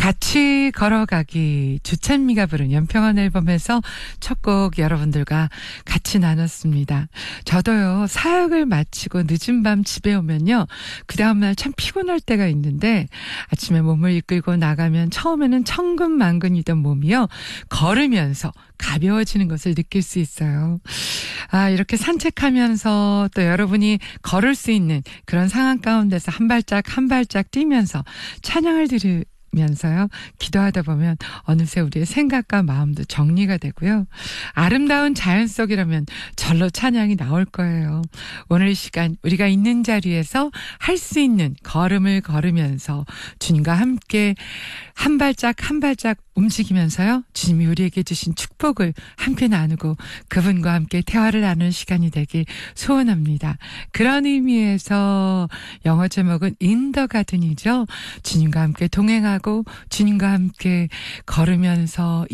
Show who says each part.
Speaker 1: 같이 걸어가기, 주찬미가 부른 연평한 앨범에서 첫 곡 여러분들과 같이 나눴습니다. 저도요, 사역을 마치고 늦은 밤 집에 오면요, 그 다음날 참 피곤할 때가 있는데 아침에 몸을 이끌고 나가면 처음에는 천근만근이던 몸이요, 걸으면서 가벼워지는 것을 느낄 수 있어요. 아, 이렇게 산책하면서 또 여러분이 걸을 수 있는 그런 상황 가운데서 한 발짝 한 발짝 뛰면서 찬양을 들으면서요, 기도하다 보면 어느새 우리의 생각과 마음도 정리가 되고요. 아름다운 자연 속이라면 절로 찬양이 나올 거예요. 오늘 이 시간 우리가 있는 자리에서 할 수 있는 걸음을 걸으면서 주님과 함께 한 발짝 한 발짝 움직이면서요, 주님이 우리에게 주신 축복을 함께 나누고 그분과 함께 대화를 나누는 시간이 되길 소원합니다. 그런 의미에서 영어 제목은 In the Garden이죠. 주님과 함께 동행하고 주님과 함께 걸으면서